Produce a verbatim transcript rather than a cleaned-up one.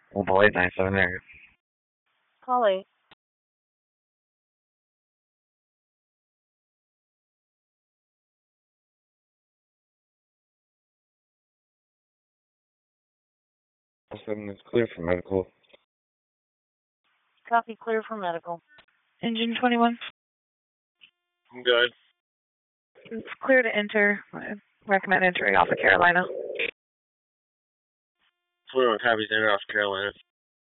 One Paul eight nine seven there. Call eight. Seven is clear for medical. Copy, clear for medical. Engine twenty-one. I'm good. It's clear to enter. I recommend entering off of Carolina. twenty-one copies enter off Carolina.